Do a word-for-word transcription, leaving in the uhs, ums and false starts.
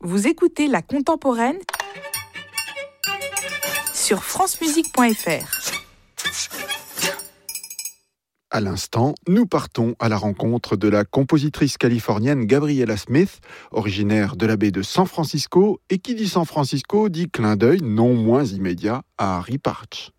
Vous écoutez La Contemporaine sur francemusique point f r. À l'instant, nous partons à la rencontre de la compositrice californienne Gabriella Smith, originaire de la baie de San Francisco, et qui dit San Francisco dit clin d'œil non moins immédiat à Harry Partch.